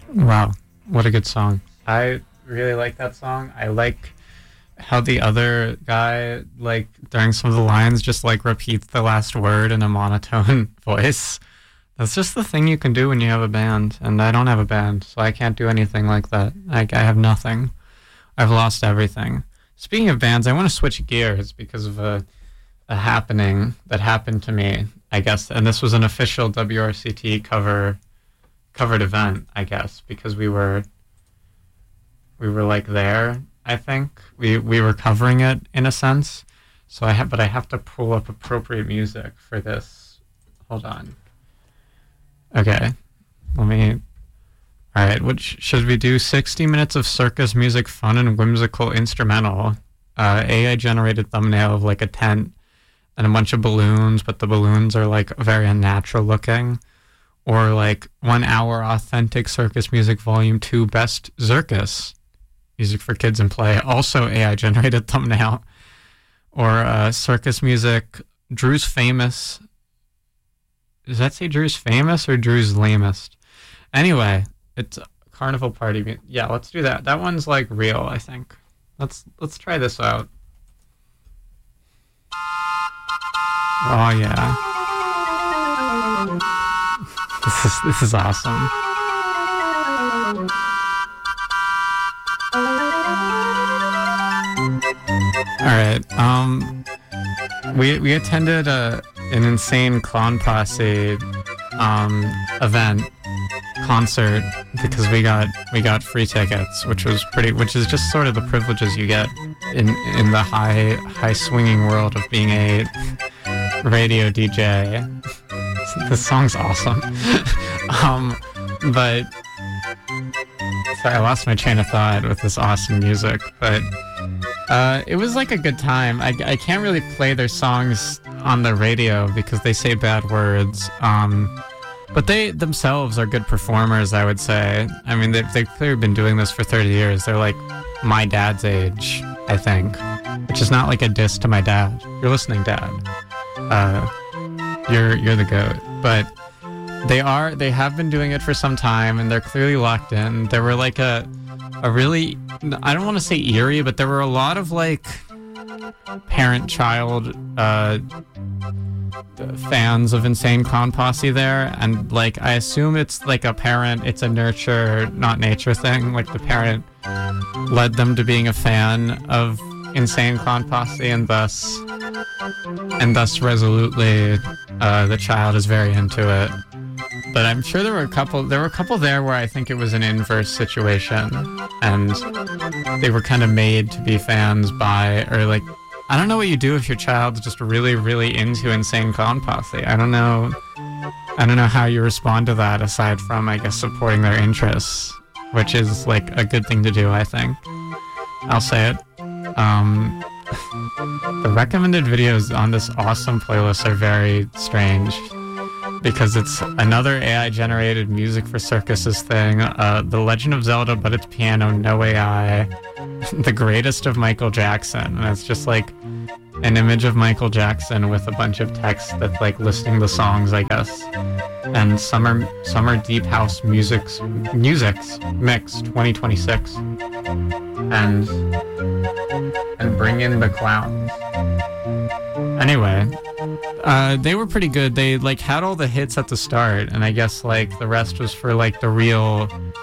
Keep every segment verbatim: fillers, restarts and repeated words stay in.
Wow, what a good song. I really like that song. I like how the other guy, like, during some of the lines, just, like, repeats the last word in a monotone voice. That's just the thing you can do when you have a band, and I don't have a band, so I can't do anything like that. I, I have nothing. I've lost everything. Speaking of bands, I want to switch gears because of a, a happening that happened to me, I guess, and this was an official W R C T cover covered event, I guess, because we were we were like there. I think we we were covering it in a sense. So I have, but I have to pull up appropriate music for this. Hold on. Okay, let me. All right, which should we do? sixty minutes of circus music, fun and whimsical instrumental. Uh, A I generated thumbnail of like a tent and a bunch of balloons, but the balloons are like very unnatural looking. Or like one hour authentic circus music, volume two, best circus music for kids and play. Also A I generated thumbnail. Or uh, circus music, Drew's famous. Does that say Drew's famous or Drew's lamest? Anyway, it's carnival party. mu- Yeah, let's do that. That one's like real, I think. Let's let's try this out. Oh yeah. This is this is awesome. All right. Um, we we attended a an insane clown posse um event concert because we got we got free tickets, which was pretty, which is just sort of the privileges you get in in the high high swinging world of being a radio D J. This song's awesome. um, but sorry, I lost my train of thought with this awesome music, but uh, it was like a good time. I, I can't really play their songs on the radio because they say bad words. Um, but they themselves are good performers, I would say. I mean, they've, they've clearly been doing this for thirty years. They're like my dad's age, I think, which is not like a diss to my dad. You're listening, Dad. Uh, you're you're the goat. But they are they have been doing it for some time, and they're clearly locked in. There were like a a really, I don't want to say eerie, but there were a lot of like parent-child uh, fans of Insane Clown Posse there, and like I assume it's like a parent, it's a nurture, not nature thing. Like the parent led them to being a fan of Insane Clown Posse, and thus and thus resolutely uh, the child is very into it. But I'm sure there were a couple there were a couple there where I think it was an inverse situation, and they were kind of made to be fans by, or like, I don't know what you do if your child's just really, really into Insane Clown Posse. I don't know I don't know how you respond to that aside from, I guess, supporting their interests, which is like a good thing to do, I think. I'll say it. Um, the recommended videos on this awesome playlist are very strange because it's another A I generated music for circuses thing, uh, The Legend of Zelda, but it's piano, no A I, the greatest of Michael Jackson, and it's just like an image of Michael Jackson with a bunch of text that's like listing the songs, I guess, and summer summer deep house music's music's mix twenty twenty-six, and and bring in the clowns. Anyway, uh, they were pretty good. They like had all the hits at the start, and I guess like the rest was for like the real,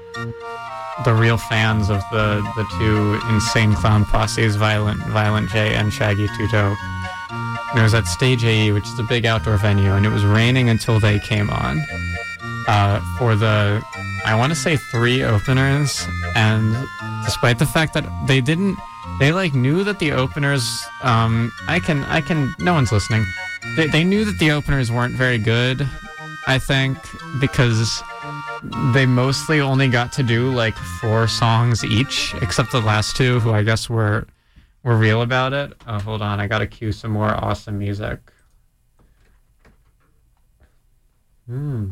the real fans of the the two Insane Clown Posse's, Violent Violent J and Shaggy Two Dope. And it was at Stage A E, which is a big outdoor venue, and it was raining until they came on uh, for the, I want to say three openers, and despite the fact that they didn't. They like knew that the openers, um, I can, I can, no one's listening. They, they knew that the openers weren't very good, I think, because they mostly only got to do like four songs each, except the last two, who I guess were, were real about it. Oh, hold on, I gotta cue some more awesome music. Hmm.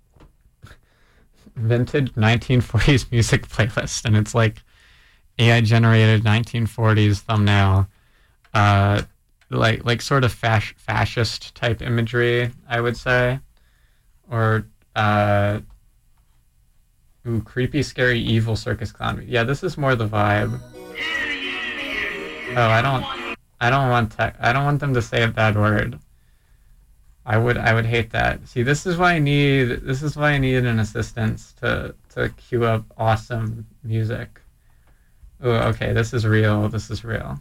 Vintage nineteen forties music playlist, and it's like A I generated nineteen forties thumbnail, uh, like like sort of fas- fascist type imagery, I would say, or uh, Ooh, creepy, scary, evil circus clown. Yeah, this is more the vibe. Oh, I don't, I don't want tech. I don't want them to say a bad word. I would, I would hate that. See, this is why I need, this is why I need an assistant to to cue up awesome music. Oh, okay, this is real. This is real.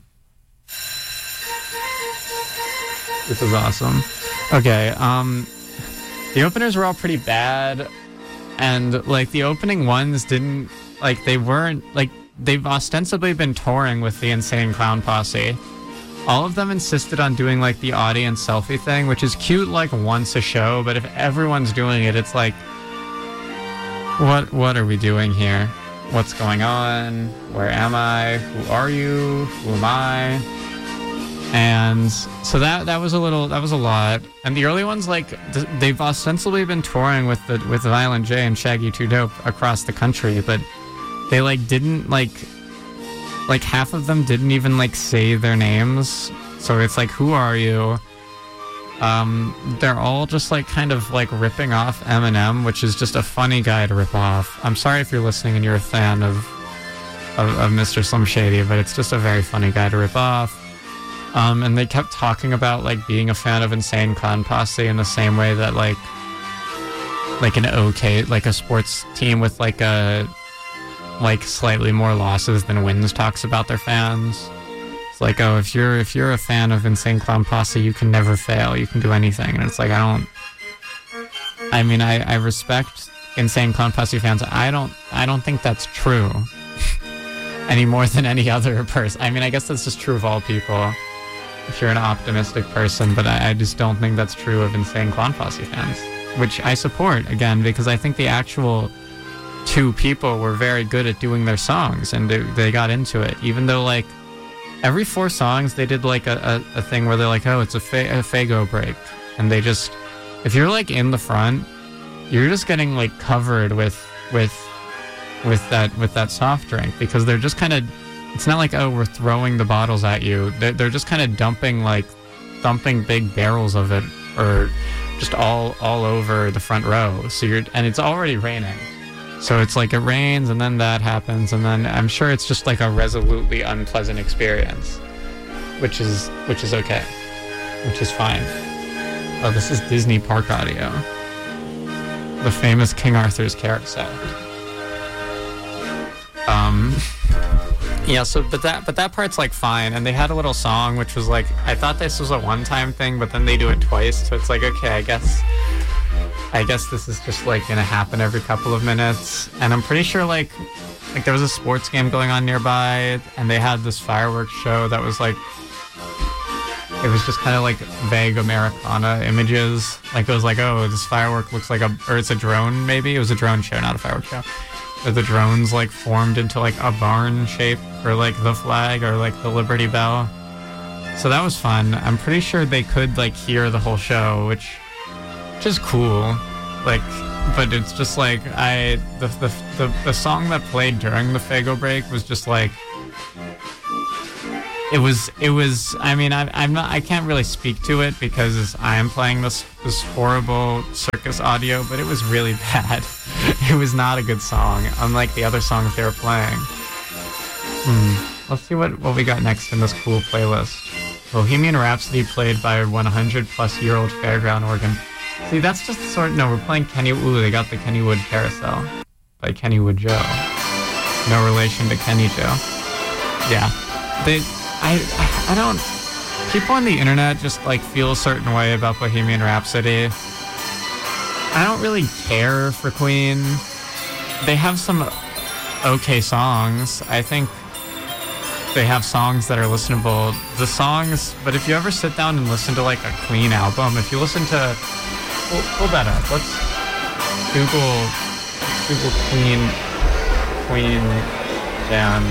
This is awesome. Okay, um, the openers were all pretty bad. And, like, the opening ones didn't, like, they weren't, like, they've ostensibly been touring with the Insane Clown Posse. All of them insisted on doing, like, the audience selfie thing, which is cute, like, once a show, but if everyone's doing it, it's like, what, what are we doing here? What's going on? Where am I? Who are you? Who am I? And so that that was a little, that was a lot. And the early ones, like, th- they've ostensibly been touring with the with Violent J and Shaggy two Dope across the country, but they, like, didn't, like, like, half of them didn't even, like, say their names. So it's like, who are you? Um, they're all just, like, kind of, like, ripping off Eminem, which is just a funny guy to rip off. I'm sorry if you're listening and you're a fan of, of, of Mister Slim Shady, but it's just a very funny guy to rip off. Um, and they kept talking about, like, being a fan of Insane Clown Posse in the same way that, like, like an okay, like a sports team with, like, a, like, slightly more losses than wins talks about their fans. It's like, oh, if you're, if you're a fan of Insane Clown Posse, you can never fail. You can do anything. And it's like, I don't, I mean, I, I respect Insane Clown Posse fans. I don't, I don't think that's true any more than any other person. I mean, I guess that's just true of all people. If you're an optimistic person, but I, I just don't think that's true of Insane Clown Posse fans, which I support, again, because I think the actual two people were very good at doing their songs, and they, they got into it, even though, like, every four songs, they did, like, a, a, a thing where they're like, oh, it's a, fa- a Faygo break, and they just, if you're, like, in the front, you're just getting, like, covered with, with, with that, with that soft drink, because they're just kind of, it's not like, oh, we're throwing the bottles at you. They're, they're just kind of dumping, like, thumping big barrels of it, or just all all over the front row. So you're, and it's already raining. So it's like it rains, and then that happens, and then I'm sure it's just like a resolutely unpleasant experience, which is which is okay, which is fine. Oh, this is Disney Park audio. The famous King Arthur's Carousel. Um. Yeah, so but that but that part's like fine, and they had a little song which was like, I thought this was a one-time thing, but then they do it twice, so it's like, okay, I guess I guess this is just like gonna happen every couple of minutes. And I'm pretty sure like like there was a sports game going on nearby, and they had this fireworks show that was like, it was just kind of like vague Americana images. Like it was like, oh, this firework looks like a, or it's a drone maybe. It was a drone show, not a fireworks show. Where the drones like formed into like a barn shape, or like the flag, or like the Liberty Bell. So that was fun. I'm pretty sure they could like hear the whole show, which, which is cool. Like, but it's just like I the the the, the song that played during the Faygo break was just like, it was it was. I mean, I, I'm not. I can't really speak to it because I am playing this this horrible circus audio, but it was really bad. It was not a good song, unlike the other songs they were playing. Hmm. Let's see what, what we got next in this cool playlist. Bohemian Rhapsody played by a one hundred plus year old fairground organ. See, that's just the sort... No, we're playing Kenny... Ooh, they got the Kennywood Carousel by Kennywood Joe. No relation to Kenny Joe. Yeah. They... I, I, I don't... People on the internet just, like, feel a certain way about Bohemian Rhapsody. I don't really care for Queen. They have some okay songs. I think they have songs that are listenable. The songs, but if you ever sit down and listen to like a Queen album, if you listen to, pull, pull that up. Let's Google Google Queen Queen band,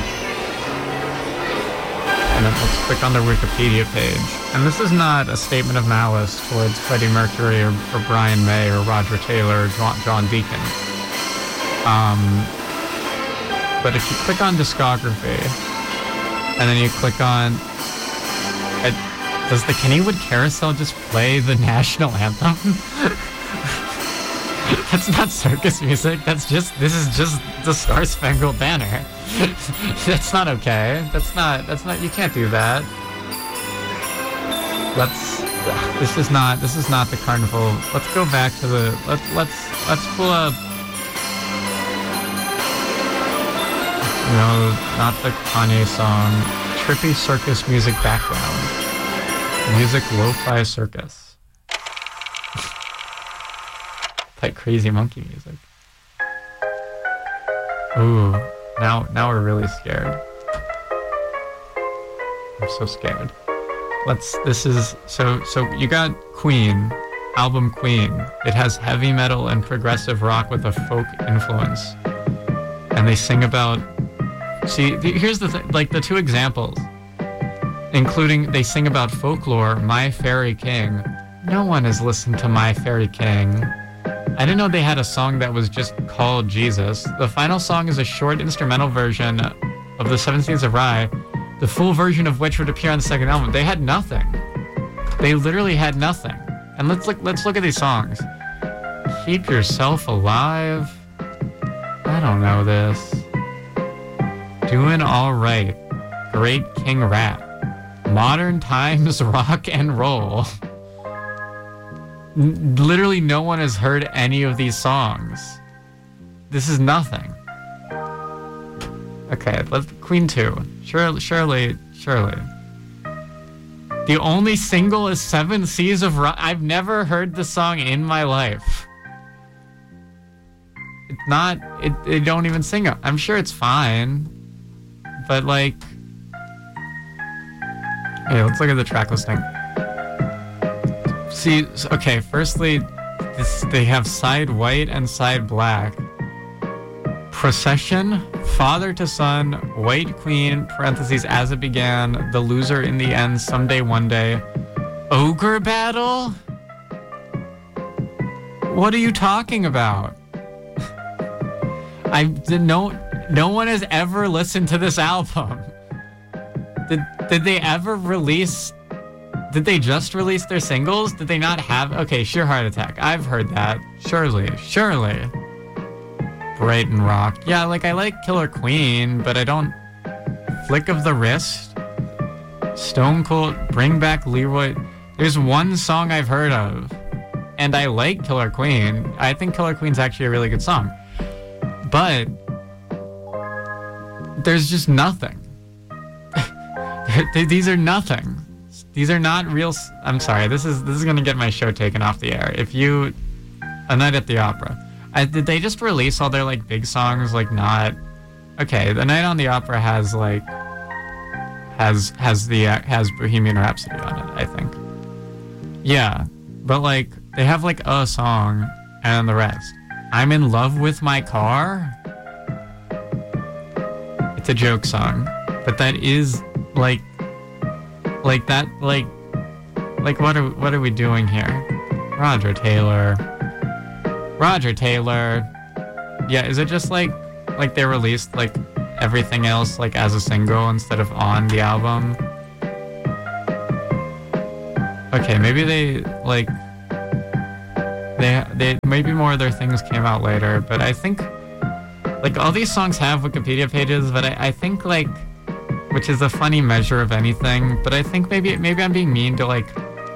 and then let's click on their Wikipedia page. And this is not a statement of malice towards Freddie Mercury or, or Brian May or Roger Taylor or John, John Deacon. Um, but if you click on discography, and then you click on, it, does the Kennywood Carousel just play the national anthem? That's not circus music. That's just, this is just the Star Spangled Banner. That's not okay. That's not, that's not, you can't do that. Let's, this is not, this is not the carnival. Let's go back to the, let's, let's, let's pull up, no, not the Kanye song, trippy circus music background. Music lo-fi circus. Like crazy monkey music. Ooh, now now we're really scared. I'm so scared. Let's, this is, so, so you got Queen, album Queen. It has heavy metal and progressive rock with a folk influence. And they sing about, see, here's the thing, like the two examples, including they sing about folklore, My Fairy King. No one has listened to My Fairy King. I didn't know they had a song that was just called Jesus. The final song is a short instrumental version of the Seven Seas of Rye, the full version of which would appear on the second album. They had nothing. They literally had nothing. And let's look, let's look at these songs. Keep Yourself Alive. I don't know this. Doing All Right. Great King Rat. Modern Times Rock and Roll. N- literally no one has heard any of these songs. This is nothing. Okay, let's Queen two. Surely, surely, surely. The only single is Seven Seas of Rock. I've never heard the song in my life. It's not, it, they don't even sing it. I'm sure it's fine. But like, hey, let's look at the track listing. See, okay, firstly, this, they have side white and side black. Procession, Father to Son, White Queen, parentheses, As It Began, The Loser in the End, Someday One Day, Ogre Battle? What are you talking about? I did no, no one has ever listened to this album. Did, did they ever release, did they just release their singles? Did they not have, okay, Sheer Heart Attack. I've heard that. Surely, surely. Brighton Rock. Yeah, like I like Killer Queen, but I don't. Flick of the Wrist. Stone Cold. Bring Back Leroy. There's one song I've heard of, and I like Killer Queen. I think Killer Queen's actually a really good song. But there's just nothing. These are nothing. These are not real. I'm sorry. This is this is gonna get my show taken off the air. If you, A Night at the Opera. I, did they just release all their like big songs? Like not. Okay, The Night on the Opera has like has has the uh, has Bohemian Rhapsody on it. I think. Yeah, but like they have like a song and the rest. I'm in Love with My Car. It's a joke song, but that is like. Like that, like, like what are what are we doing here? Roger Taylor, Roger Taylor. Yeah, is it just like, like they released like everything else like as a single instead of on the album? Okay, maybe they like they they maybe more of their things came out later, but I think like all these songs have Wikipedia pages, but I, I think like. Which is a funny measure of anything, but I think maybe maybe I'm being mean to like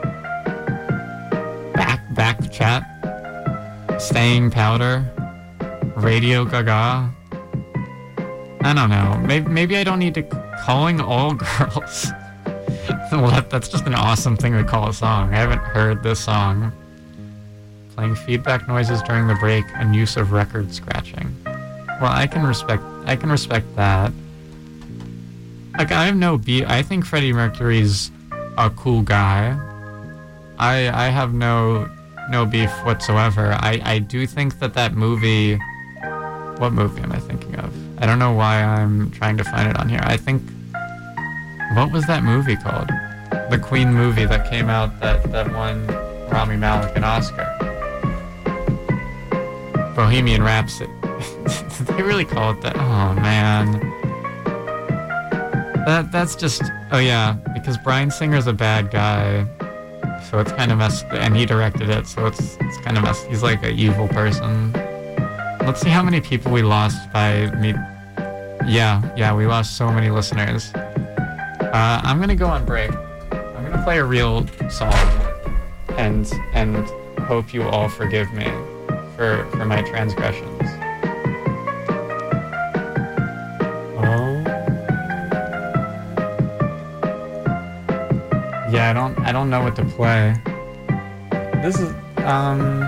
back back chat, Staying Powder, Radio Gaga. I don't know. Maybe maybe I don't need to calling all girls. Well, that, that's just an awesome thing to call a song. I haven't heard this song. Playing feedback noises during the break and use of record scratching. Well, I can respect I can respect that. Like, I have no beef. I think Freddie Mercury's a cool guy. I I have no no beef whatsoever. I, I do think that that movie... What movie am I thinking of? I don't know why I'm trying to find it on here. I think... What was that movie called? The Queen movie that came out that, that won Rami Malek an Oscar. Bohemian Rhapsody. Did they really call it that? Oh, man... That that's just oh yeah, because Bryan Singer's a bad guy. so it's kind of messed. And he directed it, so it's it's kind of messed. He's like an evil person. Let's see how many people we lost by me. Yeah, yeah, we lost so many listeners. Uh, I'm gonna go on break. I'm gonna play a real song, and and hope you all forgive me for for my transgressions. Oh. Yeah, I don't I don't know what to play. This is um